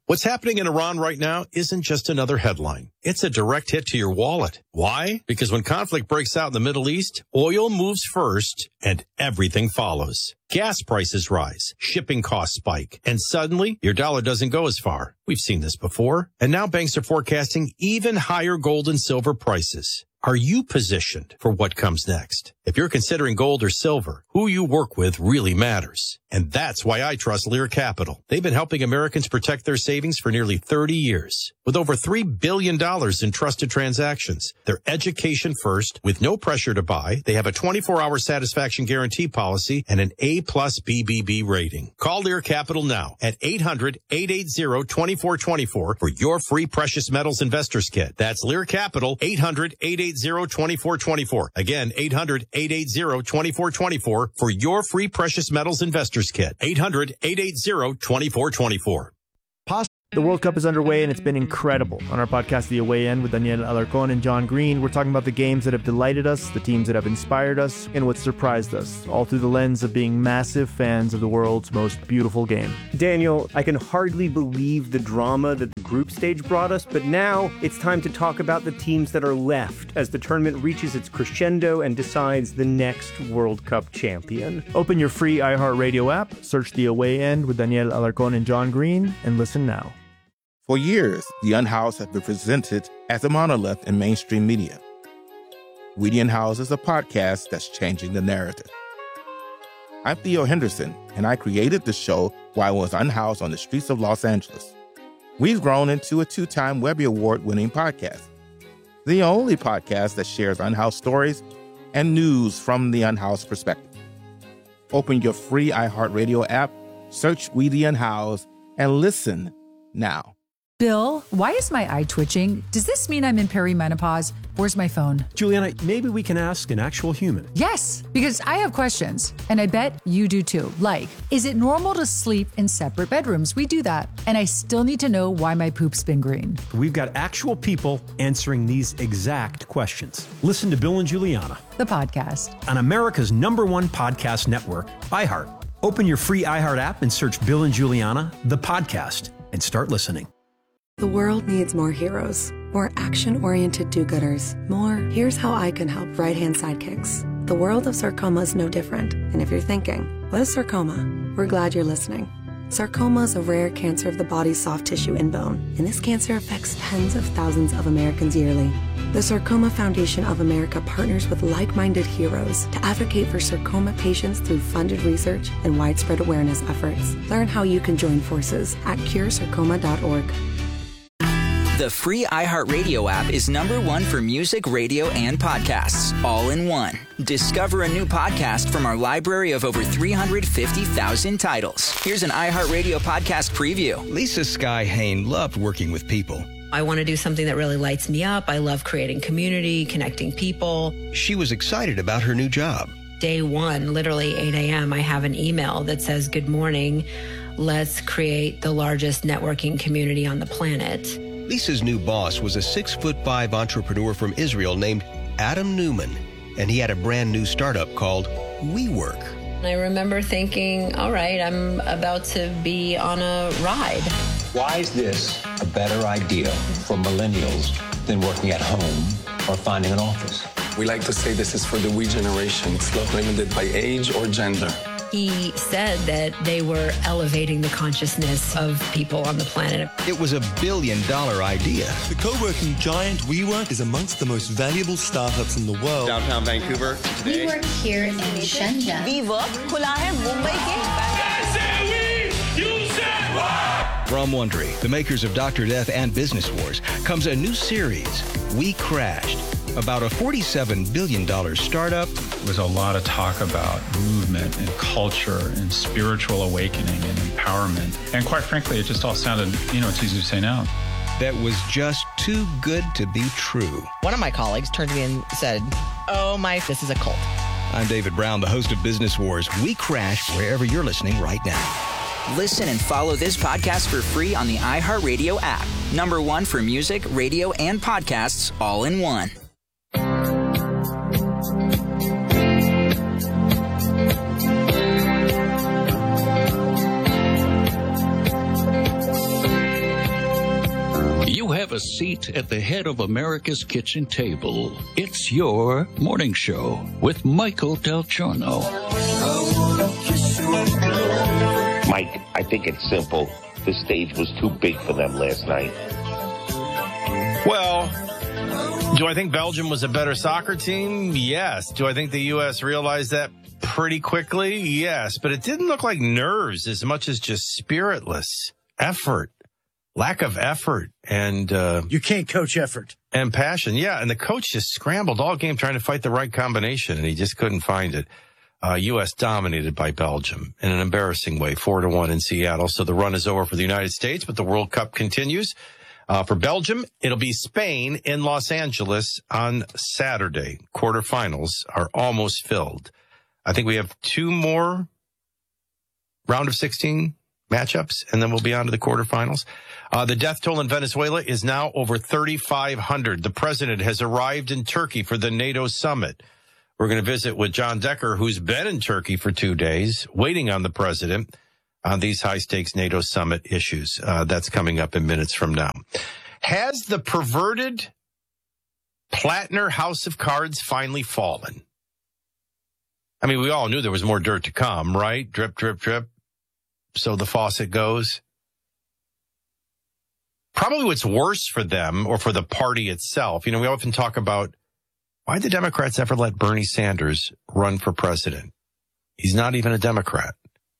What's happening in Iran right now isn't just another headline. It's a direct hit to your wallet. Why? Because when conflict breaks out in the Middle East, oil moves first and everything follows. Gas prices rise, shipping costs spike, and suddenly your dollar doesn't go as far. We've seen this before. And now banks are forecasting even higher gold and silver prices. Are you positioned for what comes next? If you're considering gold or silver, who you work with really matters. And that's why I trust Lear Capital. They've been helping Americans protect their savings for nearly 30 years. With over $3 billion in trusted transactions, they're education first with no pressure to buy. They have a 24-hour satisfaction guarantee policy and an A+ BBB rating. Call Lear Capital now at 800-880-2424 for your free precious metals investors kit. That's Lear Capital, 800-880-2424. Again, 800-880-2424 for your free precious metals investors kit. 800-880-2424. The World Cup is underway, and it's been incredible. On our podcast, The Away End, with Daniel Alarcón and John Green, we're talking about the games that have delighted us, the teams that have inspired us, and what surprised us, all through the lens of being massive fans of the world's most beautiful game. Daniel, I can hardly believe the drama that the group stage brought us, but now it's time to talk about the teams that are left as the tournament reaches its crescendo and decides the next World Cup champion. Open your free iHeartRadio app, search The Away End with Daniel Alarcón and John Green, and listen now. For years, The Unhoused have been presented as a monolith in mainstream media. We The Unhoused is a podcast that's changing the narrative. I'm Theo Henderson, and I created the show while I was unhoused on the streets of Los Angeles. We've grown into a 2-time Webby Award-winning podcast, the only podcast that shares unhoused stories and news from the unhoused perspective. Open your free iHeartRadio app, search We The Unhoused, and listen now. Bill, why is my eye twitching? Does this mean I'm in perimenopause? Where's my phone? Juliana, maybe we can ask an actual human. Yes, because I have questions, and I bet you do too. Like, is it normal to sleep in separate bedrooms? We do that. And I still need to know why my poop's been green. We've got actual people answering these exact questions. Listen to Bill and Juliana, the podcast, on America's #1 podcast network, iHeart. Open your free iHeart app and search Bill and Juliana, the podcast, and start listening. The world needs more heroes, more action-oriented do-gooders, more here's how I can help right-hand sidekicks. The world of sarcoma is no different. And if you're thinking, what is sarcoma? We're glad you're listening. Sarcoma is a rare cancer of the body's soft tissue and bone, and this cancer affects tens of thousands of Americans yearly. The Sarcoma Foundation of America partners with like-minded heroes to advocate for sarcoma patients through funded research and widespread awareness efforts. Learn how you can join forces at curesarcoma.org. The free iHeartRadio app is #1 for music, radio, and podcasts, all in one. Discover a new podcast from our library of over 350,000 titles. Here's an iHeartRadio podcast preview. Lisa Sky Hain loved working with people. I want to do something that really lights me up. I love creating community, connecting people. She was excited about her new job. Day one, literally 8 a.m., I have an email that says, "Good morning. Let's create the largest networking community on the planet." Lisa's new boss was a 6'5" entrepreneur from Israel named Adam Newman, and he had a brand new startup called WeWork. I remember thinking, all right, I'm about to be on a ride. Why is this a better idea for millennials than working at home or finding an office? We like to say this is for the we generation. It's not limited by age or gender. He said that they were elevating the consciousness of people on the planet. It was $1 billion idea. The co-working giant WeWork is amongst the most valuable startups in the world. Downtown Vancouver. We work here in Shenzhen. WeWork खुला है मुंबई के. From Wondery, the makers of Dr. Death and Business Wars, comes a new series, We Crashed, about a $47 billion startup. There was a lot of talk about movement and culture and spiritual awakening and empowerment. And quite frankly, it just all sounded, it's easy to say now. That was just too good to be true. One of my colleagues turned to me and said, this is a cult. I'm David Brown, the host of Business Wars. We Crashed wherever you're listening right now. Listen and follow this podcast for free on the iHeartRadio app. #1 for music, radio, and podcasts, all in one. have a seat at the head of America's kitchen table. It's your morning show with Michael Del Giorno. Mike, I think it's simple. The stage was too big for them last night. Well, do I think Belgium was a better soccer team? Yes. Do I think the U.S. realized that pretty quickly? Yes. But it didn't look like nerves as much as just spiritless effort, lack of effort. And you can't coach effort. And passion. Yeah. And the coach just scrambled all game trying to fight the right combination, and he just couldn't find it. U.S. dominated by Belgium in an embarrassing way, 4-1 in Seattle. So the run is over for the United States, but the World Cup continues. For Belgium, it'll be Spain in Los Angeles on Saturday. Quarterfinals are almost filled. I think we have 2 more round of 16 matchups, and then we'll be on to the quarterfinals. The death toll in Venezuela is now over 3,500. The president has arrived in Turkey for the NATO summit. We're going to visit with John Decker, who's been in Turkey for 2 days, waiting on the president on these high-stakes NATO summit issues. That's coming up in minutes from now. Has the perverted Plattner house of cards finally fallen? I mean, we all knew there was more dirt to come, right? Drip, drip, drip. So the faucet goes. Probably what's worse for them or for the party itself. You know, we often talk about why the Democrats ever let Bernie Sanders run for president. He's not even a Democrat.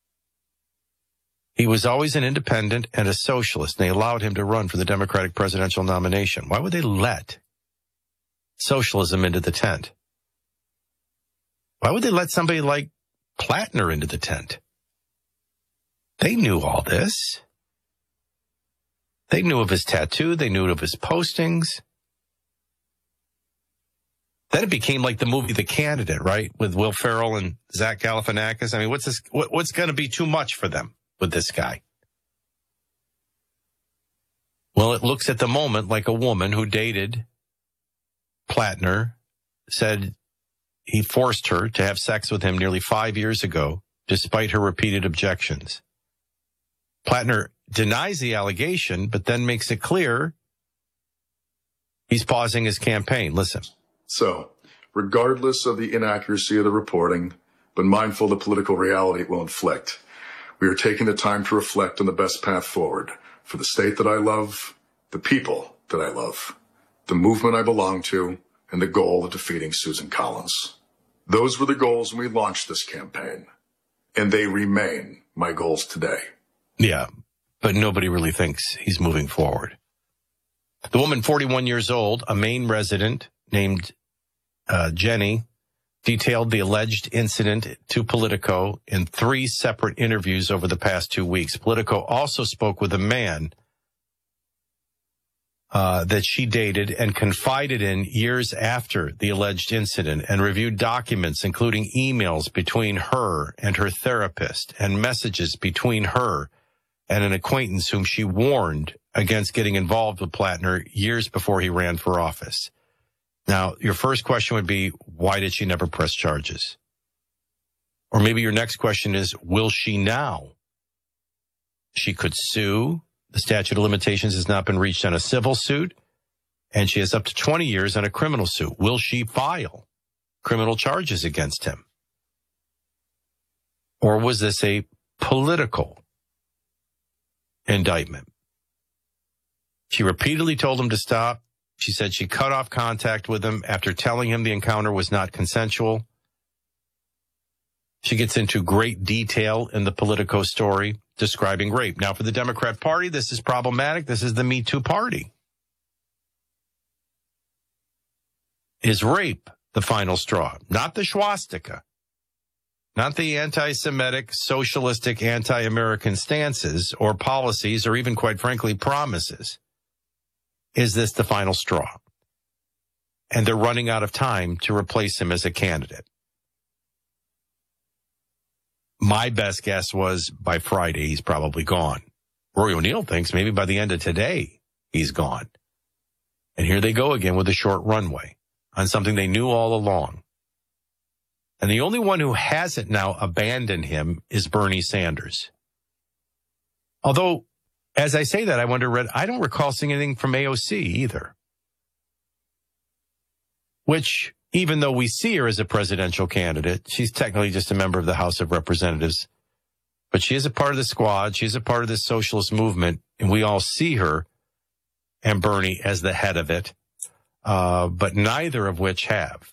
He was always an independent and a socialist, and they allowed him to run for the Democratic presidential nomination. Why would they let socialism into the tent? Why would they let somebody like Plattner into the tent? They knew all this. They knew of his tattoo. They knew of his postings. Then it became like the movie The Candidate, right? With Will Ferrell and Zach Galifianakis. I mean, what's going to be too much for them with this guy? Well, it looks at the moment like a woman who dated Plattner said he forced her to have sex with him nearly 5 years ago, despite her repeated objections. Plattner denies the allegation, but then makes it clear he's pausing his campaign. Listen. So, regardless of the inaccuracy of the reporting, but mindful of the political reality it will inflict, we are taking the time to reflect on the best path forward for the state that I love, the people that I love, the movement I belong to, and the goal of defeating Susan Collins. Those were the goals when we launched this campaign, and they remain my goals today. Yeah, but nobody really thinks he's moving forward. The woman, 41 years old, a Maine resident named Jenny, detailed the alleged incident to Politico in 3 separate interviews over the past 2 weeks. Politico also spoke with a man that she dated and confided in years after the alleged incident, and reviewed documents, including emails between her and her therapist and messages between her and an acquaintance whom she warned against getting involved with Plattner years before he ran for office. Now, your first question would be, why did she never press charges? Or maybe your next question is, will she now? She could sue. The statute of limitations has not been reached on a civil suit, and she has up to 20 years on a criminal suit. Will she file criminal charges against him? Or was this a political indictment? She repeatedly told him to stop. She said she cut off contact with him after telling him the encounter was not consensual. She gets into great detail in the Politico story describing rape. Now, for the Democrat Party, this is problematic. This is the Me Too party. Is rape the final straw? Not the swastika. Not the anti-Semitic, socialistic, anti-American stances or policies or even, quite frankly, promises. Is this the final straw? And they're running out of time to replace him as a candidate. My best guess was by Friday, he's probably gone. Rory O'Neill thinks maybe by the end of today, he's gone. And here they go again with a short runway on something they knew all along. And the only one who hasn't now abandoned him is Bernie Sanders. Although as I say that, I wonder, Red, I don't recall seeing anything from AOC either. Which, even though we see her as a presidential candidate, she's technically just a member of the House of Representatives. But she is a part of the squad. She's a part of this socialist movement. And we all see her and Bernie as the head of it. But neither of which have.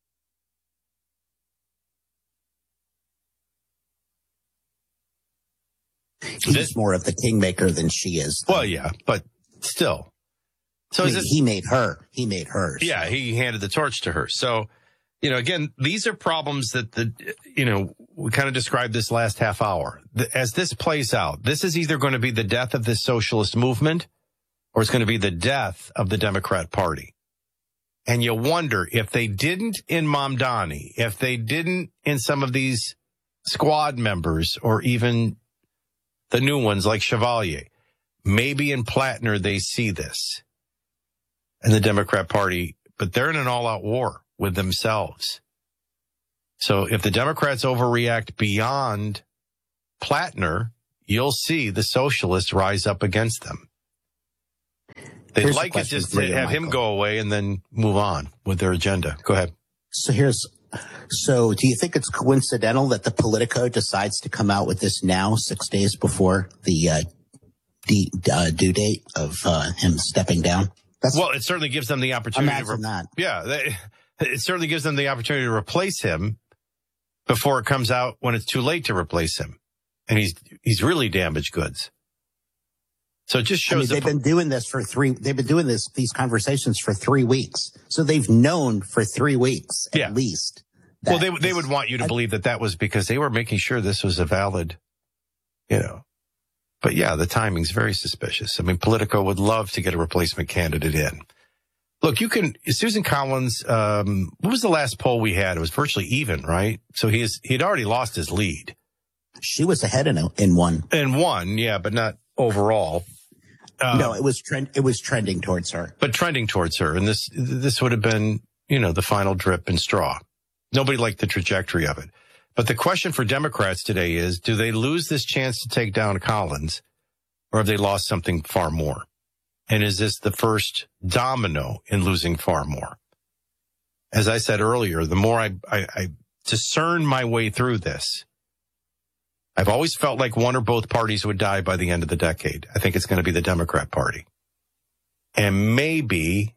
He's more of the kingmaker than she is. Well, yeah, but still. So he made her. He made hers. Yeah, he handed the torch to her. So, again, these are problems that we kind of described this last half hour. As this plays out, this is either going to be the death of this socialist movement or it's going to be the death of the Democrat Party. And you wonder if they didn't in Mamdani, if they didn't in some of these squad members or even the new ones like Chevalier, maybe in Plattner they see this. And the Democrat Party, but they're in an all-out war with themselves. So if the Democrats overreact beyond Plattner, you'll see the socialists rise up against them. They'd like it just to have him go away and then move on with their agenda. Go ahead. So do you think it's coincidental that the Politico decides to come out with this now, 6 days before the due date of him stepping down? Well, it certainly gives them the opportunity. Imagine that. Yeah, it certainly gives them the opportunity to replace him before it comes out when it's too late to replace him, and he's really damaged goods. So it just shows. They've been doing this They've been doing these conversations for 3 weeks, so they've known for 3 weeks at least. Well, they would want you to believe that was because they were making sure this was a valid, But yeah, the timing's very suspicious. I mean, Politico would love to get a replacement candidate in. Look, Susan Collins, what was the last poll we had? It was virtually even, right? So he'd already lost his lead. She was ahead in one. In one, yeah, but not overall. No, it was trending towards her. But trending towards her. And this would have been, the final drip and straw. Nobody liked the trajectory of it. But the question for Democrats today is, do they lose this chance to take down Collins, or have they lost something far more? And is this the first domino in losing far more? As I said earlier, the more I discern my way through this, I've always felt like one or both parties would die by the end of the decade. I think it's going to be the Democrat Party. And maybe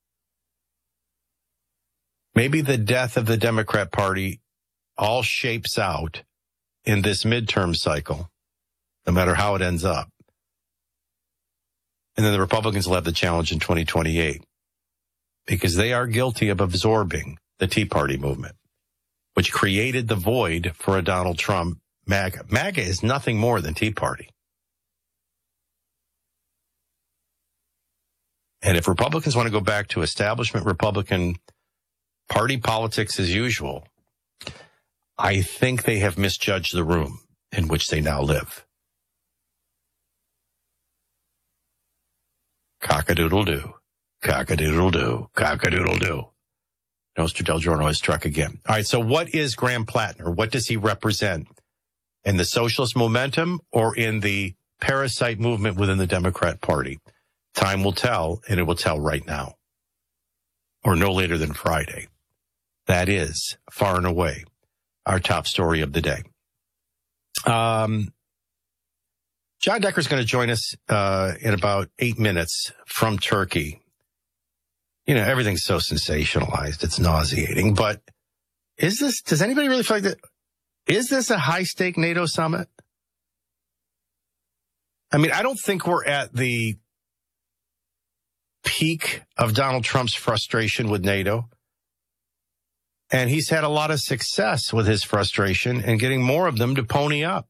the death of the Democrat Party all shapes out in this midterm cycle, no matter how it ends up. And then the Republicans will have the challenge in 2028 because they are guilty of absorbing the Tea Party movement, which created the void for a Donald Trump MAGA. MAGA is nothing more than Tea Party. And if Republicans want to go back to establishment Republican party politics as usual, I think they have misjudged the room in which they now live. Cock-a-doodle-doo, cock-a-doodle-doo, cock-a-doodle-doo. Nostra Del Giorno has struck again. All right, so what is Graham Plattner? What does he represent? In the socialist momentum or in the parasite movement within the Democrat Party? Time will tell, and it will tell right now. Or no later than Friday. That is, far and away, our top story of the day. John Decker's going to join us in about 8 minutes from Turkey. Everything's so sensationalized. It's nauseating. But does anybody really feel like that? Is this a high-stake NATO summit? I mean, I don't think we're at the peak of Donald Trump's frustration with NATO. And he's had a lot of success with his frustration and getting more of them to pony up.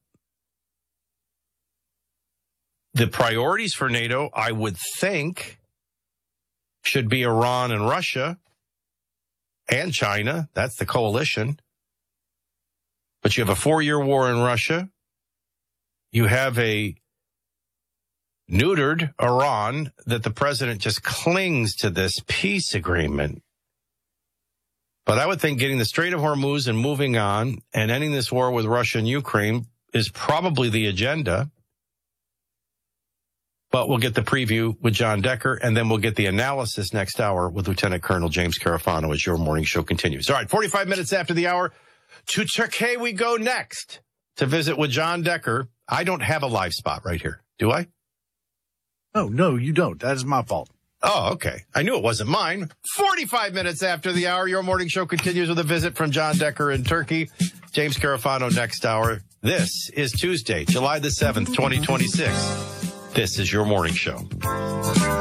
The priorities for NATO, I would think, should be Iran and Russia and China. That's the coalition. But you have a 4-year war in Russia. You have a neutered Iran that the president just clings to this peace agreement. But I would think getting the Strait of Hormuz and moving on and ending this war with Russia and Ukraine is probably the agenda. But we'll get the preview with John Decker, and then we'll get the analysis next hour with Lieutenant Colonel James Carafano as your morning show continues. All right, 45 minutes after the hour, to Turkey we go next to visit with John Decker. I don't have a live spot right here, do I? Oh, no, you don't. That is my fault. Oh, okay. I knew it wasn't mine. 45 minutes after the hour, your morning show continues with a visit from John Decker in Turkey. James Carafano next hour. This is Tuesday, July the 7th, 2026. This is your morning show.